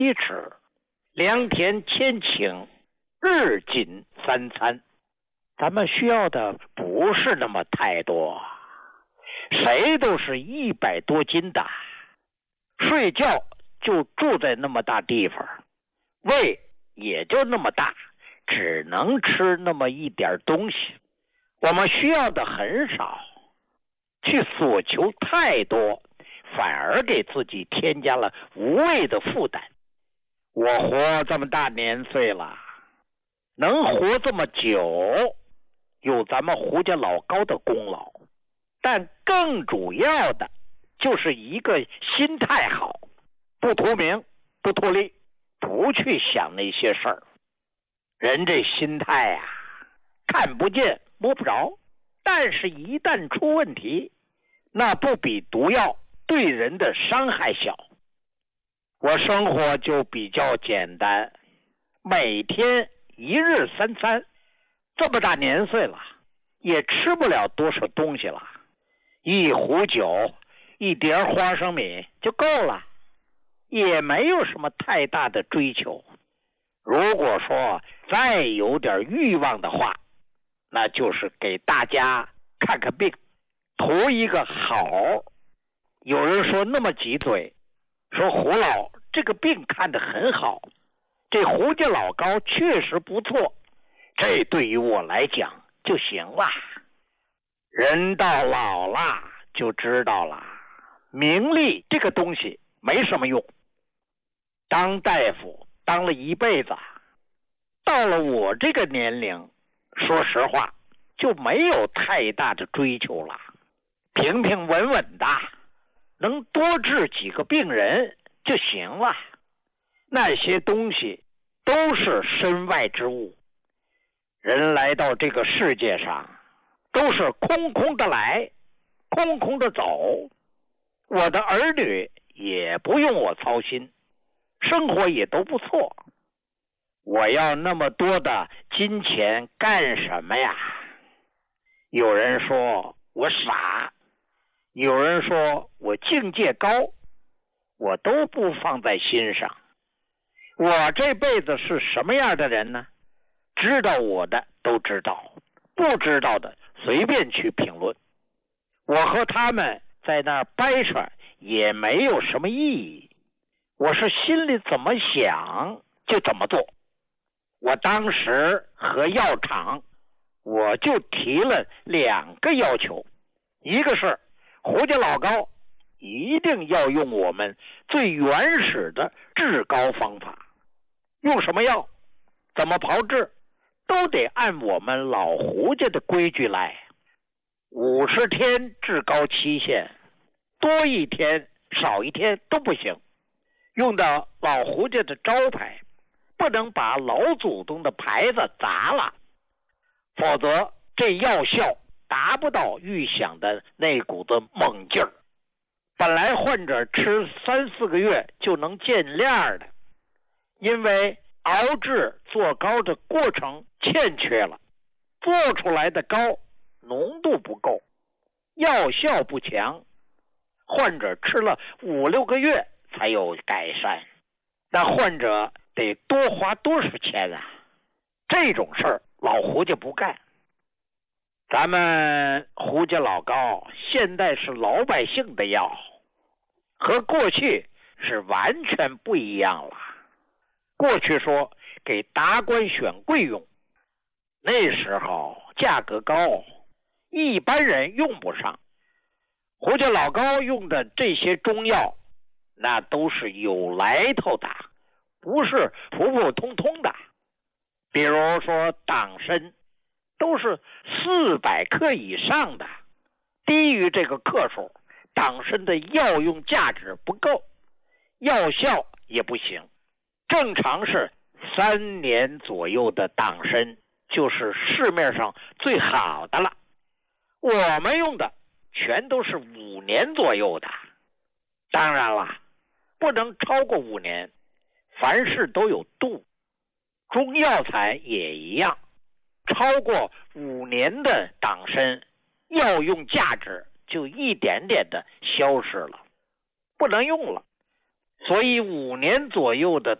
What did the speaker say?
一尺，良田千顷，日进三餐。咱们需要的不是那么太多，谁都是100多斤的，睡觉就住在那么大地方，胃也就那么大，只能吃那么一点东西。我们需要的很少，去索求太多，反而给自己添加了无谓的负担。我活这么大年岁了，能活这么久，有咱们胡家老高的功劳，但更主要的就是一个心态好，不图名，不图利，不去想那些事儿。人这心态啊，看不见摸不着，但是一旦出问题，那不比毒药对人的伤害小。我生活就比较简单，每天1日3餐，这么大年岁了，也吃不了多少东西了，一壶酒，一碟花生米就够了，也没有什么太大的追求。如果说再有点欲望的话，那就是给大家看看病，图一个好。有人说那么急嘴，说胡老这个病看得很好，这胡家老高确实不错，这对于我来讲就行了。人到老了就知道了，名利这个东西没什么用。当大夫当了一辈子，到了我这个年龄，说实话就没有太大的追求了，平平稳稳的，能多治几个病人就行了。那些东西都是身外之物，人来到这个世界上都是空空的来，空空的走。我的儿女也不用我操心，生活也都不错。我要那么多的金钱干什么呀？有人说我傻，有人说我境界高，我都不放在心上。我这辈子是什么样的人呢？知道我的都知道，不知道的随便去评论。我和他们在那儿掰扯也没有什么意义，我是心里怎么想就怎么做。我当时和药厂我就提了2个要求，一个是胡家老高一定要用我们最原始的治高方法，用什么药怎么炮制都得按我们老胡家的规矩来。50天治高期限，多一天少一天都不行，用到老胡家的招牌，不能把老祖宗的牌子砸了，否则这药效达不到预想的那股子猛劲儿。本来患者吃3-4个月就能见亮的，因为熬制做膏的过程欠缺了，做出来的膏浓度不够，药效不强，患者吃了5-6个月才有改善。那患者得多花多少钱啊？这种事儿老胡家不干。咱们胡家老高现在是老百姓的药，和过去是完全不一样了。过去说给达官选贵用，那时候价格高，一般人用不上。胡家老高用的这些中药，那都是有来头的，不是普普通通的。比如说党参，都是400克以上的，低于这个克数，党参的药用价值不够，药效也不行。正常是3年左右的党参就是市面上最好的了，我们用的全都是5年左右的。当然了，不能超过5年，凡事都有度，中药材也一样，超过5年的党参药用价值就一点点的消失了，不能用了。 所以5年左右的